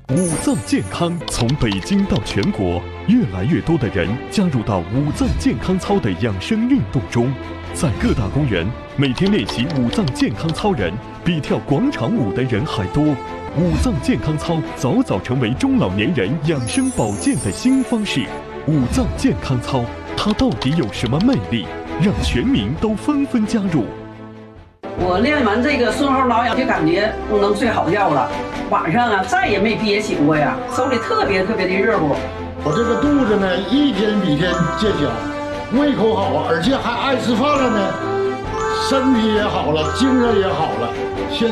五脏健康从北京到全国，越来越多的人加入到五脏健康操的养生运动中，在各大公园，每天练习五脏健康操人比跳广场舞的人还多。五脏健康操早早成为中老年人养生保健的新方式。五脏健康操，它到底有什么魅力，让全民都纷纷加入？ 我练完这个顺后挠痒，就感觉能睡好觉了。晚上啊，再也没憋醒过呀，手里特别的热乎。 我这个肚子呢，一天比一天见小，胃口好啊，而且还爱吃饭了呢，身体也好了，精神也好了。